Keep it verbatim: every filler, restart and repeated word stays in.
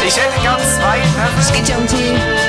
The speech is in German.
Ich hätte gern zwei Löffel. Es geht ja um Tee.